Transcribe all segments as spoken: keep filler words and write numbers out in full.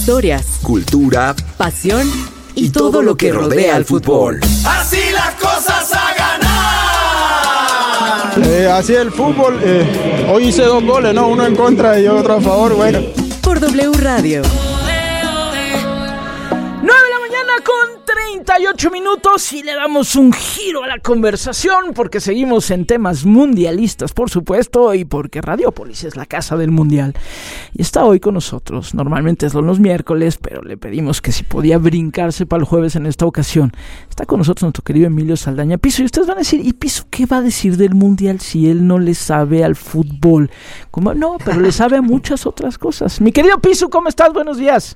Historias, cultura, pasión y, y todo, todo lo que rodea al fútbol. ¡Así las cosas a ganar! Eh, así el fútbol, eh, hoy hice dos goles, ¿no? Uno en contra y otro a favor, bueno. Por W Radio. Con treinta y ocho minutos y le damos un giro a la conversación porque seguimos en temas mundialistas, por supuesto, y porque Radiopolis es la casa del mundial. Y está hoy con nosotros, normalmente son los miércoles, pero le pedimos que si podía brincarse para el jueves en esta ocasión. Está con nosotros nuestro querido Emilio Saldaña. Piso, y ustedes van a decir, ¿y Piso qué va a decir del mundial si él no le sabe al fútbol? ¿Cómo? No, pero le sabe a muchas otras cosas. Mi querido Piso, ¿cómo estás? Buenos días.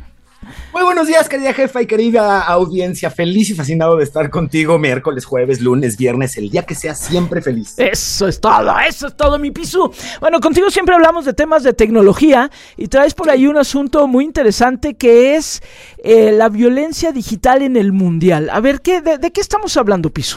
Muy buenos días, querida jefa y querida audiencia. Feliz y fascinado de estar contigo miércoles, jueves, lunes, viernes, el día que sea, siempre feliz. Eso es todo, eso es todo, mi Pisu. Bueno, contigo siempre hablamos de temas de tecnología y traes por ahí un asunto muy interesante que es eh, la violencia digital en el mundial. A ver, ¿qué, de, ¿de qué estamos hablando, Pisu?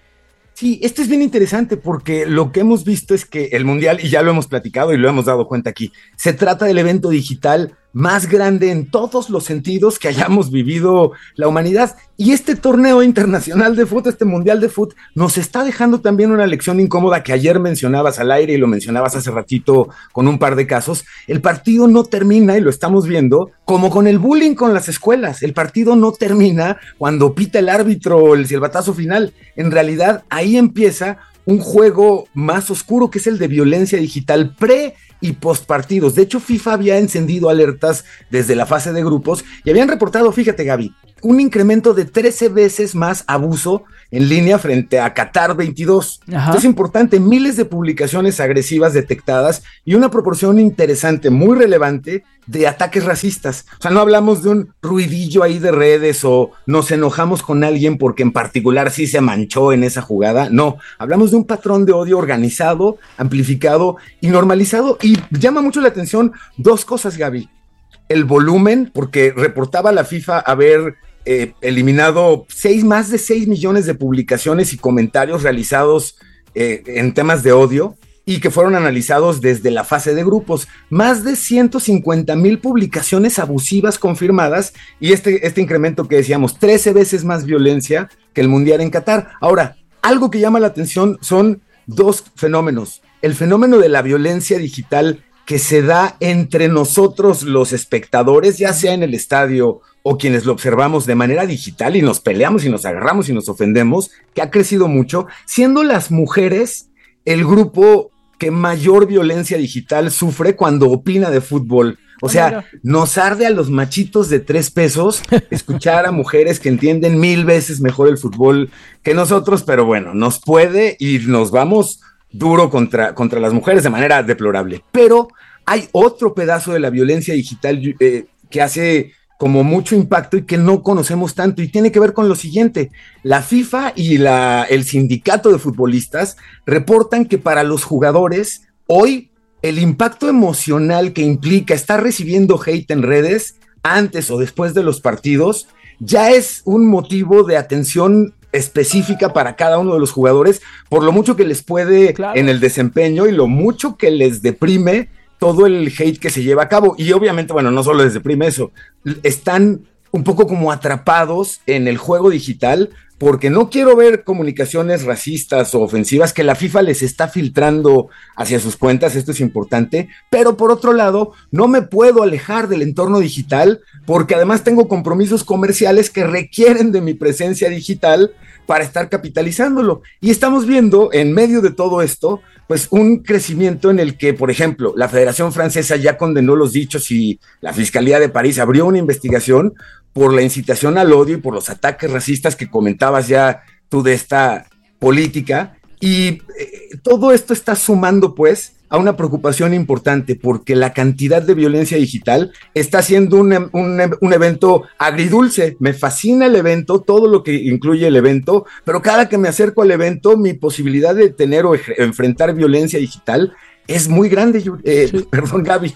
Sí, esto es bien interesante porque lo que hemos visto es que el mundial, y ya lo hemos platicado y lo hemos dado cuenta aquí, se trata del evento digital más grande en todos los sentidos que hayamos vivido la humanidad. Y este torneo internacional de fútbol, este mundial de fútbol, nos está dejando también una lección incómoda que ayer mencionabas al aire y lo mencionabas hace ratito con un par de casos. El partido no termina, y lo estamos viendo, como con el bullying con las escuelas. El partido no termina cuando pita el árbitro el silbatazo final. En realidad, ahí empieza un juego más oscuro, que es el de violencia digital pre y post partidos. De hecho, FIFA había encendido alertas desde la fase de grupos y habían reportado, fíjate, Gaby, un incremento de trece veces más abuso en línea frente a Qatar veintidós. Esto es importante, miles de publicaciones agresivas detectadas y una proporción interesante, muy relevante, de ataques racistas. O sea, no hablamos de un ruidillo ahí de redes o nos enojamos con alguien porque en particular sí se manchó en esa jugada. No, hablamos de un patrón de odio organizado, amplificado y normalizado. Y llama mucho la atención dos cosas, Gaby. El volumen, porque reportaba la FIFA haber eh, eliminado seis, más de seis millones de publicaciones y comentarios realizados eh, en temas de odio y que fueron analizados desde la fase de grupos. Más de ciento cincuenta mil publicaciones abusivas confirmadas y este, este incremento que decíamos, trece veces más violencia que el mundial en Qatar. Ahora, algo que llama la atención son dos fenómenos. El fenómeno de la violencia digital que se da entre nosotros los espectadores, ya sea en el estadio o quienes lo observamos de manera digital y nos peleamos y nos agarramos y nos ofendemos, que ha crecido mucho, siendo las mujeres el grupo que mayor violencia digital sufre cuando opina de fútbol. O sea, nos arde a los machitos de tres pesos escuchar a mujeres que entienden mil veces mejor el fútbol que nosotros, pero bueno, nos puede y nos vamos duro contra, contra las mujeres de manera deplorable. Pero hay otro pedazo de la violencia digital eh, que hace como mucho impacto y que no conocemos tanto, y tiene que ver con lo siguiente. La FIFA y la, el sindicato de futbolistas reportan que para los jugadores hoy el impacto emocional que implica estar recibiendo hate en redes antes o después de los partidos ya es un motivo de atención específica para cada uno de los jugadores, por lo mucho que les puede claro. en el desempeño y lo mucho que les deprime todo el hate que se lleva a cabo. Y obviamente, bueno, no solo les deprime eso, están un poco como atrapados en el juego digital, porque no quiero ver comunicaciones racistas o ofensivas que la FIFA les está filtrando hacia sus cuentas, esto es importante, pero por otro lado, no me puedo alejar del entorno digital, porque además tengo compromisos comerciales que requieren de mi presencia digital para estar capitalizándolo. Y estamos viendo, en medio de todo esto, pues un crecimiento en el que, por ejemplo, la Federación Francesa ya condenó los dichos y la Fiscalía de París abrió una investigación por la incitación al odio y por los ataques racistas que comentabas ya tú de esta política. Y eh, todo esto está sumando, pues, a una preocupación importante, porque la cantidad de violencia digital está siendo un, un, un evento agridulce. Me fascina el evento, todo lo que incluye el evento, pero cada que me acerco al evento, mi posibilidad de tener o enfrentar violencia digital es muy grande. Eh, sí. Perdón, Gaby.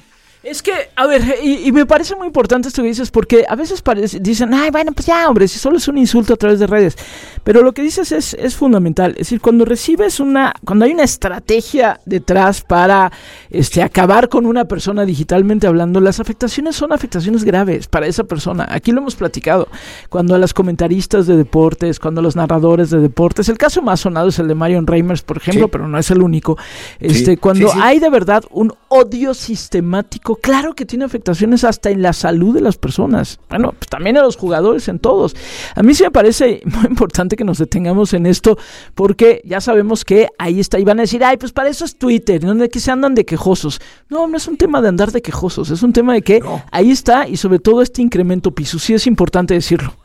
Es que, a ver, y, y me parece muy importante esto que dices, porque a veces parece, dicen, ay, bueno, pues ya, hombre, si solo es un insulto a través de redes. Pero lo que dices es, es fundamental. Es decir, cuando recibes una, cuando hay una estrategia detrás para este, acabar con una persona digitalmente hablando, las afectaciones son afectaciones graves para esa persona. Aquí lo hemos platicado. Cuando a las comentaristas de deportes, cuando a los narradores de deportes, el caso más sonado es el de Marion Reimers, por ejemplo, sí. pero no es el único. Este, sí, cuando sí, sí. hay de verdad un odio sistemático, claro que tiene afectaciones hasta en la salud de las personas. Bueno, pues también a los jugadores, en todos. A mí sí me parece muy importante que nos detengamos en esto, porque ya sabemos que ahí está, y van a decir, ay, pues para eso es Twitter, donde que se andan de quejosos. No, no es un tema de andar de quejosos, es un tema de que no. ahí está, y sobre todo este incremento piso, sí es importante decirlo.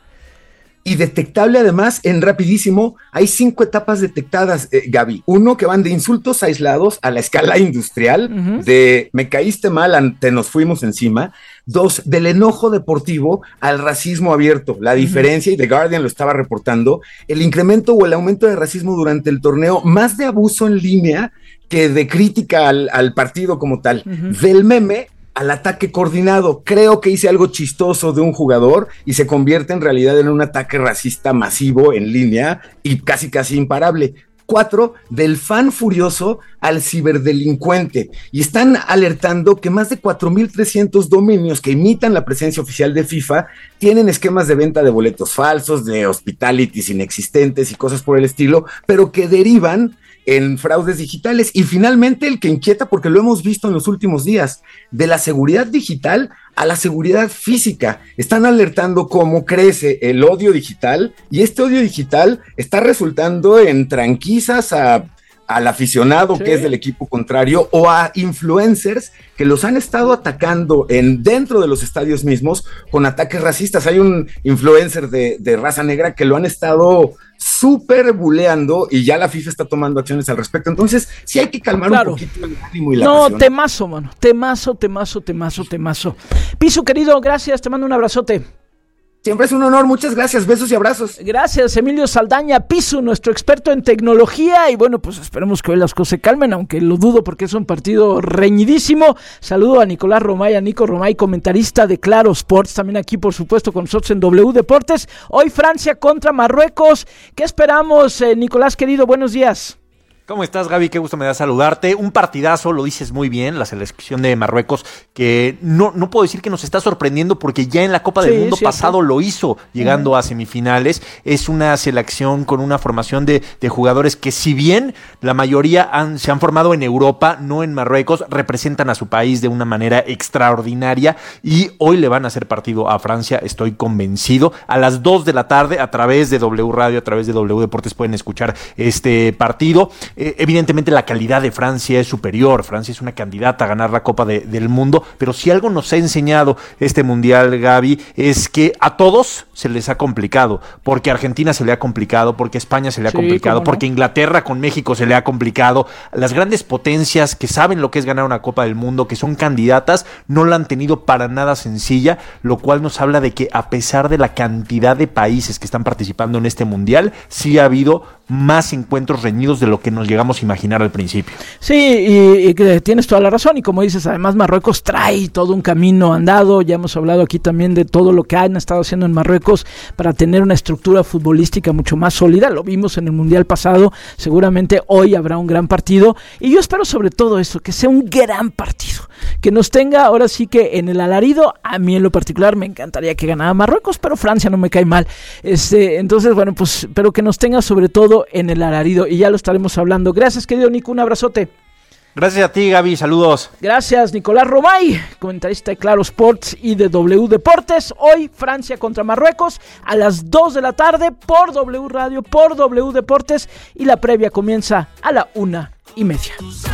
Y detectable además en rapidísimo, hay cinco etapas detectadas, eh, Gaby. Uno, que van de insultos aislados a la escala industrial, uh-huh. de me caíste mal, te nos fuimos encima. Dos, del enojo deportivo al racismo abierto. La diferencia, uh-huh. y The Guardian lo estaba reportando, el incremento o el aumento de racismo durante el torneo, más de abuso en línea que de crítica al, al partido como tal. Uh-huh. Del meme al ataque coordinado. Creo que hice algo chistoso de un jugador y se convierte en realidad en un ataque racista masivo en línea y casi casi imparable. Cuatro, del fan furioso al ciberdelincuente. Y están alertando que más de cuatro mil trescientos dominios que imitan la presencia oficial de FIFA tienen esquemas de venta de boletos falsos, de hospitalities inexistentes y cosas por el estilo, pero que derivan en fraudes digitales. Y finalmente el que inquieta, porque lo hemos visto en los últimos días, de la seguridad digital a la seguridad física. Están alertando cómo crece el odio digital, y este odio digital está resultando en tranquizas a al aficionado sí. que es del equipo contrario, o a influencers que los han estado atacando en dentro de los estadios mismos con ataques racistas. Hay un influencer de, de raza negra que lo han estado súper buleando y ya la FIFA está tomando acciones al respecto. Entonces sí hay que calmar claro. un poquito el ánimo y la No, pasión. temazo, mano, temazo, temazo, temazo, temazo. Pisu, querido, gracias, te mando un abrazote. Siempre es un honor, muchas gracias, besos y abrazos. Gracias, Emilio Saldaña, Pisu, nuestro experto en tecnología, y bueno, pues esperemos que hoy las cosas se calmen, aunque lo dudo porque es un partido reñidísimo. Saludo a Nicolás Romay, a Nico Romay, comentarista de Claro Sports, también aquí por supuesto con nosotros en W Deportes. Hoy Francia contra Marruecos, ¿qué esperamos, eh, Nicolás querido? Buenos días. ¿Cómo estás, Gaby? Qué gusto me da saludarte. Un partidazo, lo dices muy bien, la selección de Marruecos, que no, no puedo decir que nos está sorprendiendo porque ya en la Copa sí, del Mundo pasado lo hizo, llegando uh-huh. a semifinales. Es una selección con una formación de, de jugadores que, si bien la mayoría han, se han formado en Europa, no en Marruecos, representan a su país de una manera extraordinaria y hoy le van a hacer partido a Francia, estoy convencido. A las dos de la tarde, a través de W Radio, a través de W Deportes, pueden escuchar este partido. Eh, evidentemente la calidad de Francia es superior, Francia es una candidata a ganar la Copa de, del Mundo, pero si algo nos ha enseñado este Mundial, Gaby, es que a todos se les ha complicado, porque a Argentina se le ha complicado, porque a España se le ha sí, complicado, porque a Inglaterra con México se le ha complicado. Las grandes potencias que saben lo que es ganar una Copa del Mundo, que son candidatas, no la han tenido para nada sencilla, lo cual nos habla de que a pesar de la cantidad de países que están participando en este Mundial, sí ha habido más encuentros reñidos de lo que nos llegamos a imaginar al principio. Sí, y, y que tienes toda la razón, y como dices, además Marruecos trae todo un camino andado. Ya hemos hablado aquí también de todo lo que han estado haciendo en Marruecos para tener una estructura futbolística mucho más sólida. Lo vimos en el Mundial pasado, seguramente hoy habrá un gran partido, y yo espero sobre todo eso, que sea un gran partido, que nos tenga ahora sí que en el alarido. A mí en lo particular me encantaría que ganara Marruecos, pero Francia no me cae mal. Este, entonces, bueno, pues, pero que nos tenga sobre todo en el alarido, y ya lo estaremos hablando. Gracias, querido Nico, un abrazote. Gracias a ti, Gaby, saludos. Gracias, Nicolás Romay, comentarista de Claro Sports y de W Deportes. Hoy Francia contra Marruecos a las dos de la tarde por W Radio, por W Deportes, y la previa comienza a la una y media.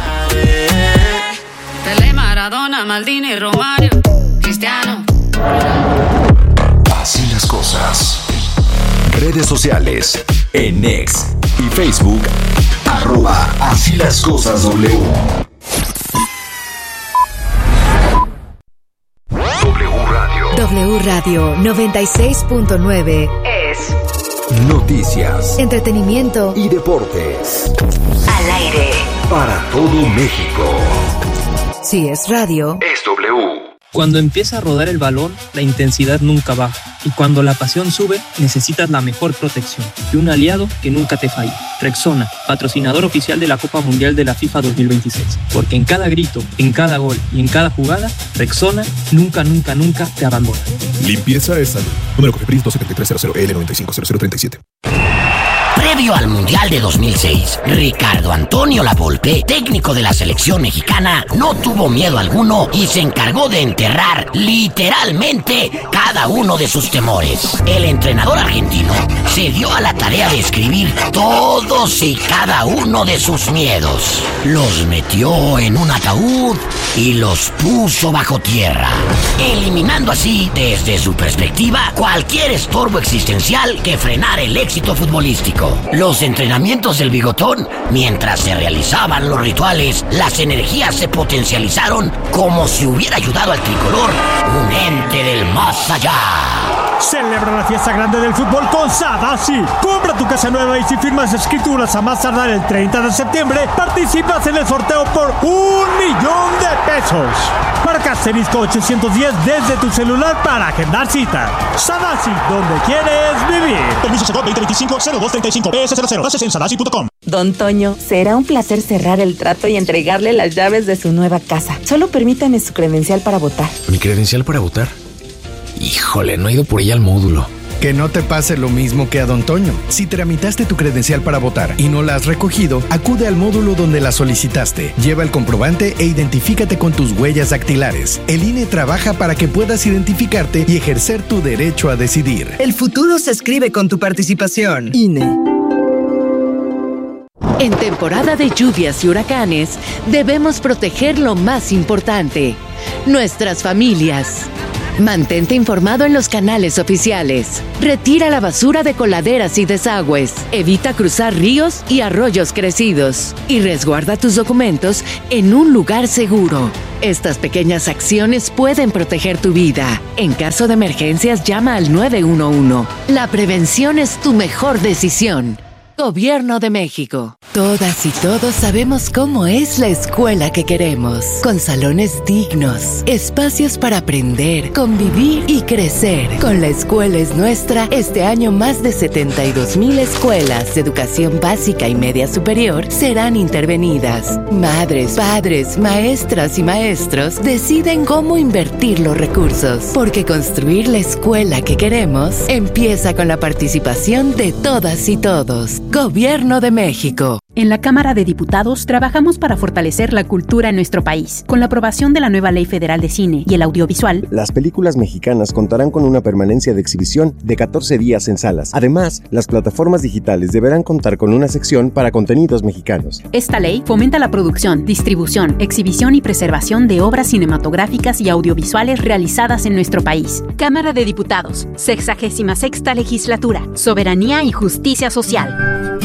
Pelé, Maradona, Maldini, Romario, Cristiano. Así las cosas. Redes sociales, en X y Facebook, arroba Así las cosas W. W Radio. W Radio noventa y seis punto nueve es noticias, entretenimiento y deportes. Al aire. Para todo México. Si es radio, es W. Cuando empieza a rodar el balón, la intensidad nunca baja. Y cuando la pasión sube, necesitas la mejor protección y un aliado que nunca te falle. Rexona, patrocinador oficial de la Copa Mundial de la FIFA dos mil veintiséis. Porque en cada grito, en cada gol y en cada jugada, Rexona nunca, nunca, nunca te abandona. Limpieza es salud. Número COFEPRIS dos siete tres cero cero L nueve cinco cero cero tres siete. Previo al Mundial de dos mil seis, Ricardo Antonio Lavolpe, técnico de la selección mexicana, no tuvo miedo alguno y se encargó de enterrar literalmente cada uno de sus temores. El entrenador argentino se dio a la tarea de escribir todos y cada uno de sus miedos. Los metió en un ataúd y los puso bajo tierra, eliminando así, desde su perspectiva, cualquier estorbo existencial que frenara el éxito futbolístico. Los entrenamientos del Bigotón, mientras se realizaban los rituales, las energías se potencializaron como si hubiera ayudado al tricolor un ente del más allá. Celebra la fiesta grande del fútbol con Sadasi. Compra tu casa nueva y si firmas escrituras a más tardar el treinta de septiembre, participas en el sorteo por un millón de pesos. Marca asterisco ochocientos diez desde tu celular para agendar cita. Sadasi, donde quieres vivir. Permiso Segov veinte veinticinco cero dos treinta y cinco P S cero cero. Bases en sadasi punto com. Don Toño, será un placer cerrar el trato y entregarle las llaves de su nueva casa. Solo permítame su credencial para votar. ¿Mi credencial para votar? Híjole, no he ido por ella al módulo. Que no te pase lo mismo que a Don Toño. Si tramitaste tu credencial para votar y no la has recogido, acude al módulo donde la solicitaste. Lleva el comprobante e identifícate con tus huellas dactilares. El I N E trabaja para que puedas identificarte y ejercer tu derecho a decidir. El futuro se escribe con tu participación. I N E. En temporada de lluvias y huracanes, debemos proteger lo más importante, nuestras familias. Mantente informado en los canales oficiales. Retira la basura de coladeras y desagües. Evita cruzar ríos y arroyos crecidos. Y resguarda tus documentos en un lugar seguro. Estas pequeñas acciones pueden proteger tu vida. En caso de emergencias, llama al nueve uno uno. La prevención es tu mejor decisión. Gobierno de México. Todas y todos sabemos cómo es la escuela que queremos. Con salones dignos, espacios para aprender, convivir y crecer. Con La Escuela es Nuestra, este año más de setenta y dos mil escuelas de educación básica y media superior serán intervenidas. Madres, padres, maestras y maestros deciden cómo invertir los recursos. Porque construir la escuela que queremos empieza con la participación de todas y todos. Gobierno de México. En la Cámara de Diputados trabajamos para fortalecer la cultura en nuestro país. Con la aprobación de la nueva Ley Federal de Cine y el Audiovisual, las películas mexicanas contarán con una permanencia de exhibición de catorce días en salas. Además, las plataformas digitales deberán contar con una sección para contenidos mexicanos. Esta ley fomenta la producción, distribución, exhibición y preservación de obras cinematográficas y audiovisuales realizadas en nuestro país. Cámara de Diputados, sexagésima sexta legislatura, soberanía y justicia social.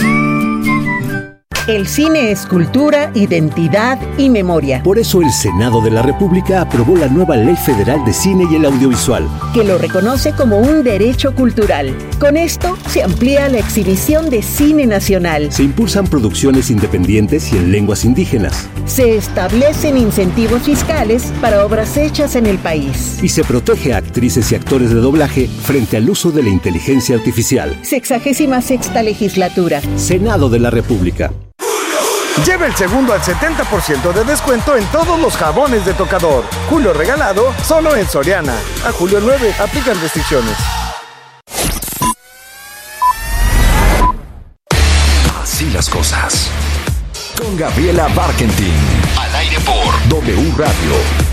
El cine es cultura, identidad y memoria. Por eso el Senado de la República aprobó la nueva Ley Federal de Cine y el Audiovisual, que lo reconoce como un derecho cultural. Con esto se amplía la exhibición de cine nacional. Se impulsan producciones independientes y en lenguas indígenas. Se establecen incentivos fiscales para obras hechas en el país. Y se protege a actrices y actores de doblaje frente al uso de la inteligencia artificial. Sexagésima sexta legislatura. Senado de la República. Lleva el segundo al setenta por ciento de descuento en todos los jabones de tocador. Julio regalado, solo en Soriana. A julio nueve, aplican restricciones. Así las cosas. Con Gabriela Barkentin. Al aire por W Radio.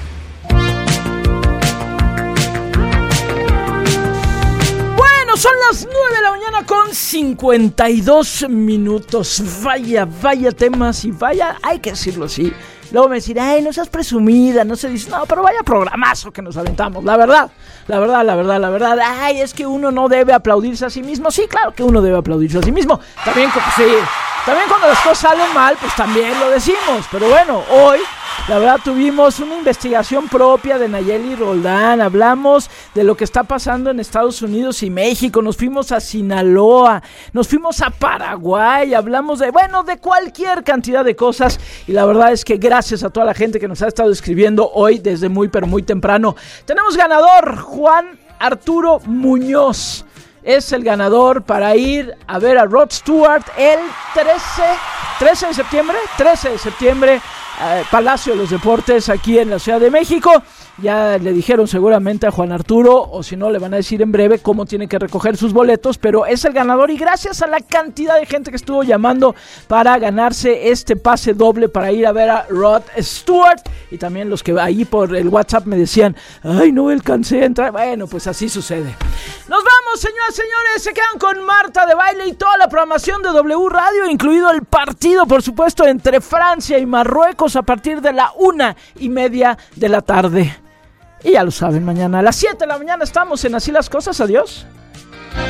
Son las nueve de la mañana con cincuenta y dos minutos. Vaya, vaya temas y vaya, hay que decirlo así. Luego me decir, ay, no seas presumida, no se dice, no, pero vaya programazo que nos aventamos. La verdad, la verdad, la verdad, la verdad. Ay, es que uno no debe aplaudirse a sí mismo. Sí, claro que uno debe aplaudirse a sí mismo. También, sí, también cuando las cosas salen mal, pues también lo decimos. Pero bueno, hoy La verdad tuvimos una investigación propia de Nayeli Roldán, hablamos de lo que está pasando en Estados Unidos y México, nos fuimos a Sinaloa, nos fuimos a Paraguay, hablamos de, bueno, de cualquier cantidad de cosas y la verdad es que gracias a toda la gente que nos ha estado escribiendo hoy desde muy pero muy temprano. Tenemos ganador, Juan Arturo Muñoz. Es el ganador para ir a ver a Rod Stewart el trece de septiembre, trece de septiembre, eh, Palacio de los Deportes aquí en la Ciudad de México. Ya le dijeron seguramente a Juan Arturo, o si no le van a decir en breve cómo tiene que recoger sus boletos, pero es el ganador y gracias a la cantidad de gente que estuvo llamando para ganarse este pase doble para ir a ver a Rod Stewart y también los que ahí por el WhatsApp me decían, ay no alcancé a entrar, bueno pues así sucede. Nos vamos señoras y señores, se quedan con Marta de Baile y toda la programación de W Radio, incluido el partido por supuesto entre Francia y Marruecos a partir de la una y media de la tarde. Y ya lo saben, mañana a las siete de la mañana estamos en Así las Cosas. Adiós.